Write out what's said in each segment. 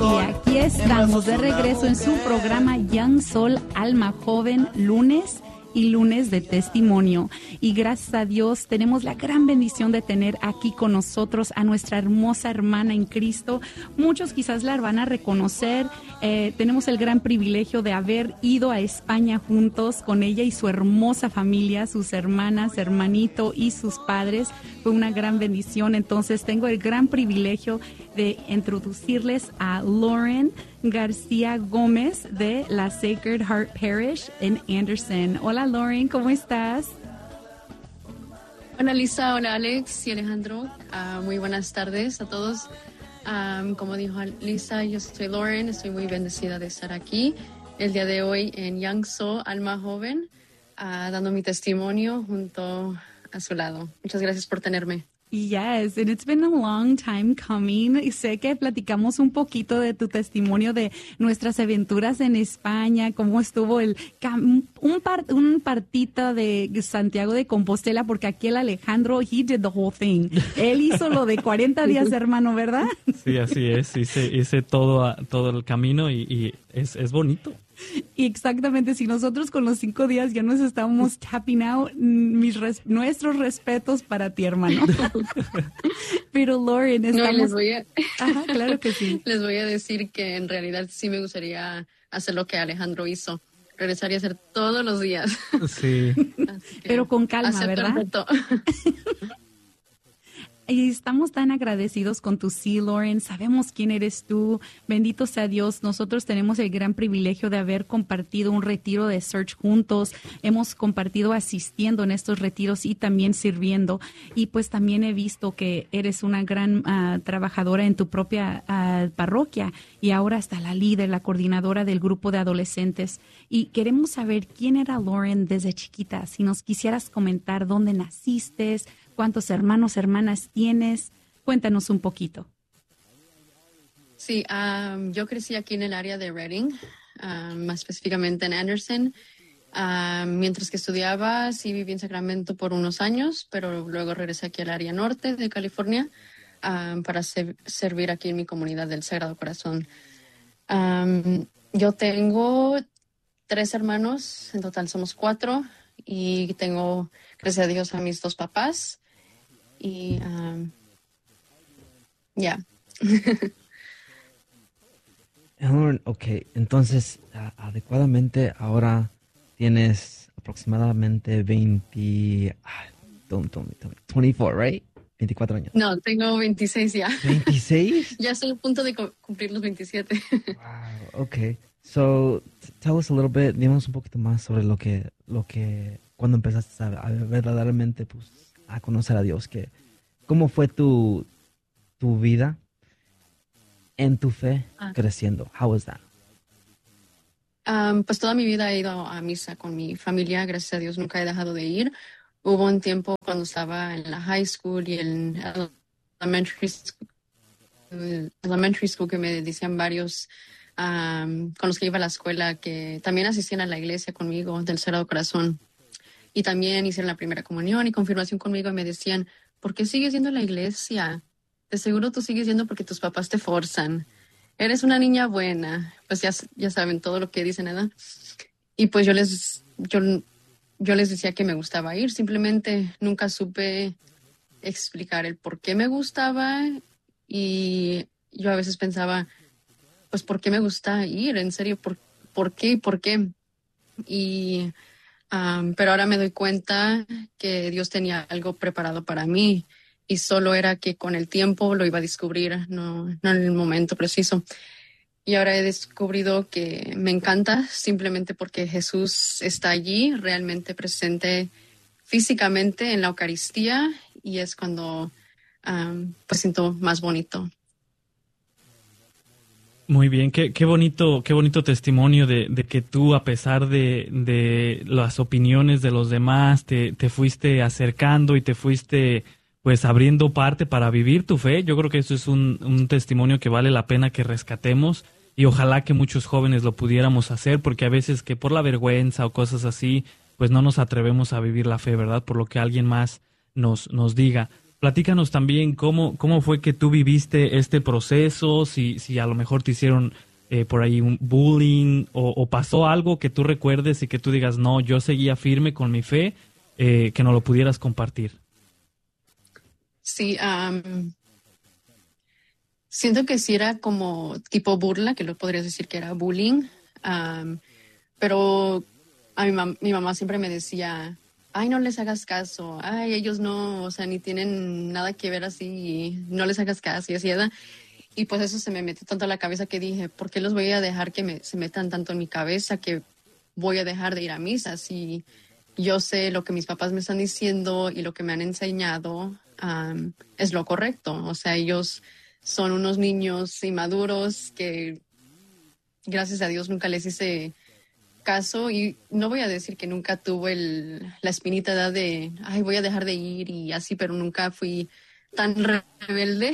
Y aquí estamos de regreso en su programa Young Soul, Alma Joven, lunes y lunes de testimonio. Y gracias a Dios tenemos la gran bendición de tener aquí con nosotros a nuestra hermosa hermana en Cristo. Muchos quizás la van a reconocer. Tenemos el gran privilegio de haber ido a España juntos con ella y su hermosa familia, sus hermanas, hermanito y sus padres. Fue una gran bendición. Entonces tengo el gran privilegio de introducirles a Lauren García Gómez de la Sacred Heart Parish en Anderson. Hola Lauren, ¿cómo estás? Hola Lisa, hola Alex y Alejandro. Muy buenas tardes a todos. Como dijo Lisa, yo soy Lauren, estoy muy bendecida de estar aquí el día de hoy en Young Soul, Alma Joven, dando mi testimonio junto a su lado. Muchas gracias por tenerme. Yes, and it's been a long time coming. Sé que platicamos un poquito de tu testimonio de nuestras aventuras en España, cómo estuvo un partito de Santiago de Compostela, porque aquí el Alejandro, he did the whole thing. Él hizo lo de 40 días, hermano, ¿verdad? Sí, así es. Hice todo el camino y es bonito. Y exactamente, si nosotros con los 5 días ya nos estábamos tapping out, nuestros respetos para ti, hermano. Pero Lauren, estamos... Ajá, claro que sí. Les voy a decir que en realidad sí me gustaría hacer lo que Alejandro hizo. Regresaría a hacer todos los días. Sí. Pero con calma, ¿verdad? Y estamos tan agradecidos con tu sí, Lauren. Sabemos quién eres tú. Bendito sea Dios. Nosotros tenemos el gran privilegio de haber compartido un retiro de Search juntos. Hemos compartido asistiendo en estos retiros y también sirviendo. Y pues también he visto que eres una gran trabajadora en tu propia parroquia. Y ahora hasta la líder, la coordinadora del grupo de adolescentes. Y queremos saber quién era Lauren desde chiquita. Si nos quisieras comentar dónde naciste, ¿cuántos hermanos, hermanas tienes? Cuéntanos un poquito. Sí, yo crecí aquí en el área de Redding, más específicamente en Anderson. Mientras que estudiaba, sí viví en Sacramento por unos años, pero luego regresé aquí al área norte de California para servir aquí en mi comunidad del Sagrado Corazón. Yo tengo 3 hermanos, en total somos 4, y tengo, gracias a Dios, a mis 2 papás. Y ya. Ok, entonces adecuadamente ahora tienes aproximadamente 24, right? 24 años. No, tengo 26 ya. ¿26? Ya estoy a punto de cumplir los 27. Wow, okay. So, tell us a little bit, díganos un poquito más sobre lo que cuando empezaste a verdaderamente pues a conocer a Dios, ¿cómo fue tu vida en tu fe creciendo? How was that? Pues toda mi vida he ido a misa con mi familia, gracias a Dios nunca he dejado de ir. Hubo un tiempo cuando estaba en la high school y en elementary school que me decían varios con los que iba a la escuela que también asistían a la iglesia conmigo del Sagrado Corazón. Y también hicieron la primera comunión y confirmación conmigo y me decían, ¿por qué sigues yendo a la iglesia? De seguro tú sigues yendo porque tus papás te forzan. Eres una niña buena. Pues ya saben todo lo que dicen, ¿verdad? Y pues yo les decía que me gustaba ir. Simplemente nunca supe explicar el por qué me gustaba. Y yo a veces pensaba, pues, ¿por qué me gusta ir? En serio, ¿por qué? ¿Por qué? Y... pero ahora me doy cuenta que Dios tenía algo preparado para mí y solo era que con el tiempo lo iba a descubrir, no en el momento preciso. Y ahora he descubrido que me encanta simplemente porque Jesús está allí, realmente presente físicamente en la Eucaristía y es cuando pues siento más bonito. Muy bien, qué bonito testimonio de que tú, a pesar de las opiniones de los demás, te fuiste acercando y te fuiste pues abriendo parte para vivir tu fe. Yo creo que eso es un testimonio que vale la pena que rescatemos y ojalá que muchos jóvenes lo pudiéramos hacer, porque a veces que por la vergüenza o cosas así, pues no nos atrevemos a vivir la fe, ¿verdad? Por lo que alguien más nos diga. Platícanos también cómo fue que tú viviste este proceso, si a lo mejor te hicieron por ahí un bullying o pasó algo que tú recuerdes y que tú digas, no, yo seguía firme con mi fe, que nos lo pudieras compartir. Sí, siento que sí era como tipo burla, que lo podrías decir que era bullying, pero a mi mamá siempre me decía, ay, no les hagas caso, ay, ellos no, o sea, ni tienen nada que ver así, no les hagas caso y así, ¿verdad? Y pues eso se me metió tanto a la cabeza que dije, ¿por qué los voy a dejar que se metan tanto en mi cabeza que voy a dejar de ir a misa? Si yo sé lo que mis papás me están diciendo y lo que me han enseñado es lo correcto. O sea, ellos son unos niños inmaduros que gracias a Dios nunca les hice caso, y no voy a decir que nunca tuve la espinita de, ay, voy a dejar de ir y así, pero nunca fui tan rebelde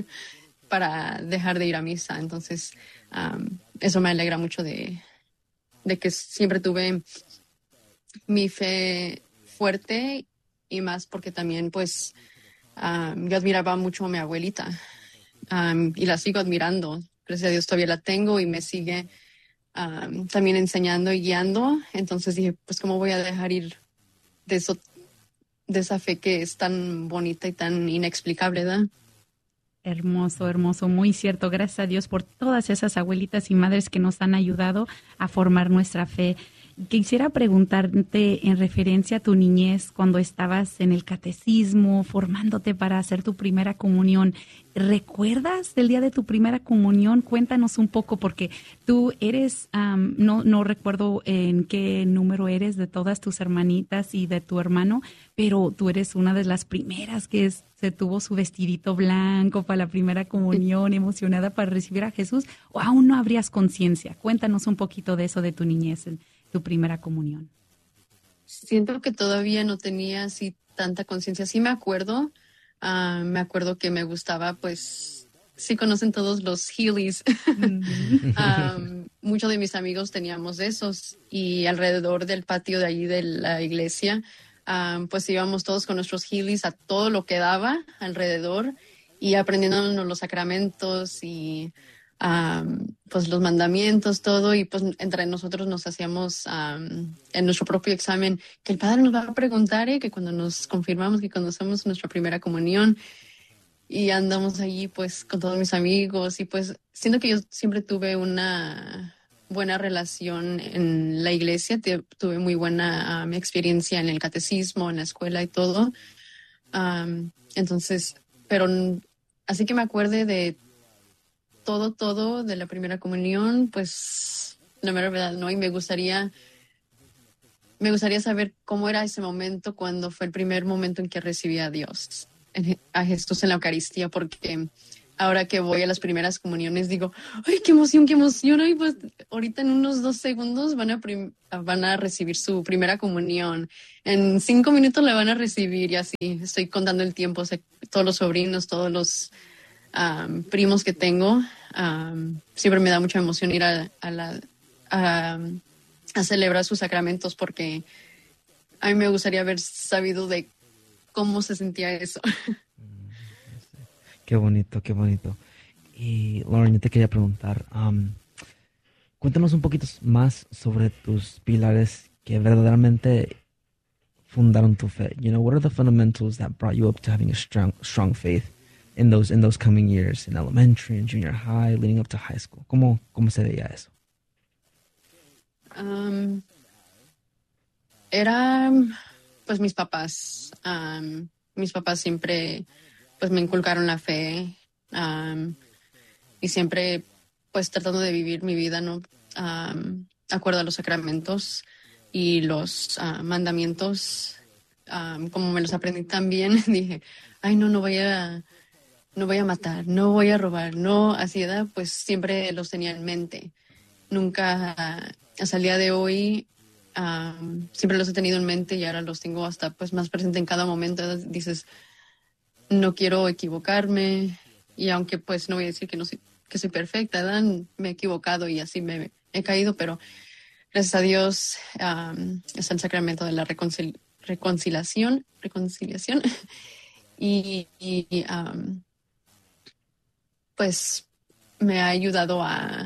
para dejar de ir a misa. Entonces, eso me alegra mucho de que siempre tuve mi fe fuerte, y más porque también, pues, yo admiraba mucho a mi abuelita, y la sigo admirando. Gracias a Dios todavía la tengo y me sigue también enseñando y guiando. Entonces dije, pues, ¿cómo voy a dejar ir de eso, de esa fe que es tan bonita y tan inexplicable, ¿verdad? Hermoso, hermoso, muy cierto. Gracias a Dios por todas esas abuelitas y madres que nos han ayudado a formar nuestra fe. Quisiera preguntarte en referencia a tu niñez, cuando estabas en el catecismo, formándote para hacer tu primera comunión. ¿Recuerdas del día de tu primera comunión? Cuéntanos un poco, porque tú eres, no recuerdo en qué número eres de todas tus hermanitas y de tu hermano, pero tú eres una de las primeras que se tuvo su vestidito blanco para la primera comunión, emocionada para recibir a Jesús, o aún no habrías conciencia. Cuéntanos un poquito de eso de tu niñez, tu primera comunión. Siento que todavía no tenía así tanta conciencia. Sí me acuerdo que me gustaba, pues, sí conocen todos los Heelys. Muchos de mis amigos teníamos esos, y alrededor del patio de allí de la iglesia, pues íbamos todos con nuestros Heelys a todo lo que daba alrededor, y aprendiéndonos los sacramentos y pues los mandamientos, todo, y pues entre nosotros nos hacíamos en nuestro propio examen, que el padre nos va a preguntar, que cuando nos confirmamos que conocemos nuestra primera comunión, y andamos allí pues con todos mis amigos, y pues siento que yo siempre tuve una buena relación en la iglesia, tuve muy buena experiencia en el catecismo, en la escuela y todo, entonces, pero así que me acuerde de todo de la primera comunión, pues la mera verdad no, y me gustaría saber cómo era ese momento, cuando fue el primer momento en que recibí a Dios, a Jesús en la Eucaristía, porque ahora que voy a las primeras comuniones digo, ¡ay, qué emoción, qué emoción! Y pues ahorita en unos 2 segundos van a recibir su primera comunión, en 5 minutos la van a recibir, y así estoy contando el tiempo. O sea, todos los sobrinos, todos los primos que tengo, siempre me da mucha emoción ir a celebrar sus sacramentos, porque a mí me gustaría haber sabido de cómo se sentía eso. Qué bonito, qué bonito. Y Lauren, yo te quería preguntar, cuéntanos un poquito más sobre tus pilares que verdaderamente fundaron tu fe. You know, what are the fundamentals that brought you up to having a strong faith in those coming years, in elementary and junior high, leading up to high school? ¿Cómo se veía eso? Era, pues, mis papás. Mis papás siempre, pues, me inculcaron la fe, y siempre, pues, tratando de vivir mi vida, ¿no? Acuerdo a los sacramentos y los mandamientos, como me los aprendí también, dije, ay, no voy a matar, no voy a robar, no, así edad, pues siempre los tenía en mente. Nunca, hasta el día de hoy, siempre los he tenido en mente, y ahora los tengo hasta pues más presente en cada momento. Dices, no quiero equivocarme, y aunque pues no voy a decir que soy perfecta, ¿verdad? Me he equivocado y así me he caído, pero gracias a Dios está el sacramento de la reconciliación, y pues me ha ayudado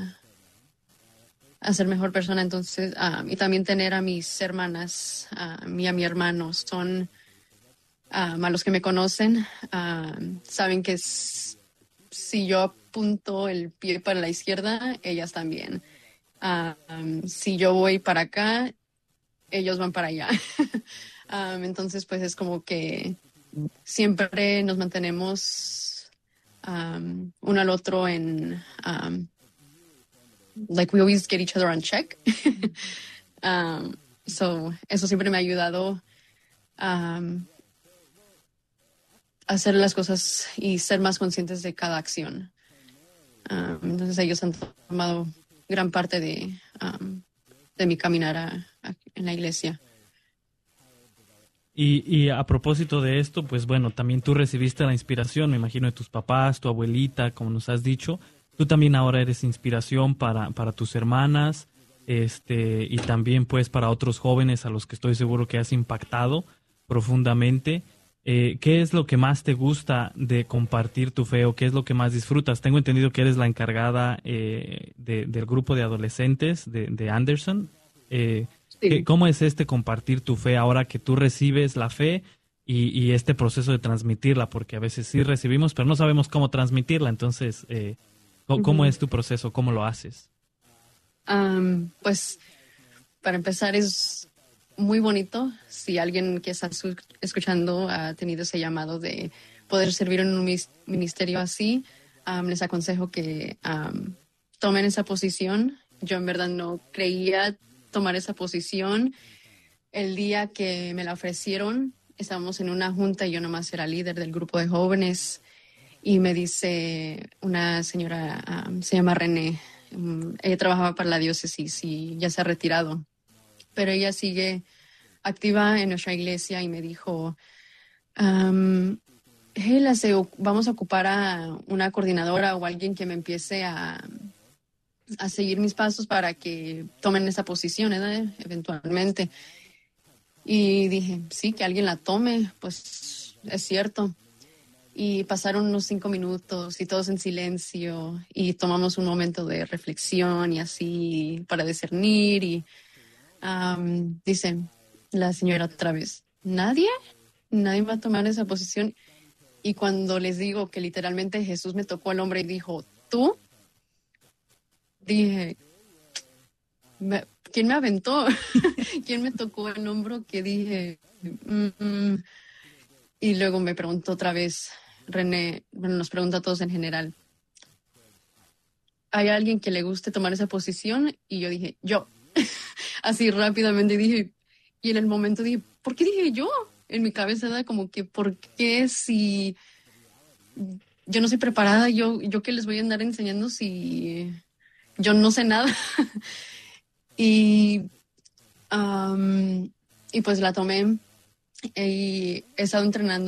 a ser mejor persona. Entonces, y también tener a mis hermanas y a mi hermano, son a los que me conocen, saben que si yo apunto el pie para la izquierda, ellas también. Si yo voy para acá, ellos van para allá. Entonces, pues es como que siempre nos mantenemos uno al otro en like we always get each other on check. So eso siempre me ha ayudado a hacer las cosas y ser más conscientes de cada acción. Entonces ellos han tomado gran parte de mi caminar en la iglesia. Y a propósito de esto, pues bueno, también tú recibiste la inspiración, me imagino, de tus papás, tu abuelita, como nos has dicho. Tú también ahora eres inspiración para tus hermanas, y también pues para otros jóvenes a los que estoy seguro que has impactado profundamente. ¿Qué es lo que más te gusta de compartir tu fe o qué es lo que más disfrutas? Tengo entendido que eres la encargada del grupo de adolescentes de Anderson. Sí. ¿Cómo es compartir tu fe ahora que tú recibes la fe y este proceso de transmitirla? Porque a veces sí recibimos, pero no sabemos cómo transmitirla. Entonces, ¿cómo es tu proceso? ¿Cómo lo haces? Pues, para empezar, es muy bonito si alguien que está escuchando ha tenido ese llamado de poder servir en un ministerio así. Les aconsejo que tomen esa posición. Yo en verdad no creía tomar esa posición. El día que me la ofrecieron, estábamos en una junta y yo nomás era líder del grupo de jóvenes y me dice una señora, se llama René, ella trabajaba para la diócesis y ya se ha retirado, pero ella sigue activa en nuestra iglesia y me dijo, Gela, vamos a ocupar a una coordinadora o alguien que me empiece a seguir mis pasos para que tomen esa posición, ¿verdad? Eventualmente. Y dije, sí, que alguien la tome, pues es cierto. Y pasaron unos 5 minutos y todos en silencio y tomamos un momento de reflexión y así para discernir y dice la señora otra vez, nadie va a tomar esa posición. Y cuando les digo que literalmente Jesús me tocó al hombro y dijo, ¿tú? Dije, ¿quién me aventó? ¿Quién me tocó el hombro? Que dije, Y luego me preguntó otra vez, René, bueno, nos pregunta a todos en general, ¿hay alguien que le guste tomar esa posición? Y yo dije, yo. Así rápidamente dije, y en el momento dije, ¿por qué dije yo? En mi cabeza era como que, ¿por qué si yo no soy preparada? ¿Yo qué les voy a andar enseñando si yo no sé nada? y pues la tomé y he estado entrenando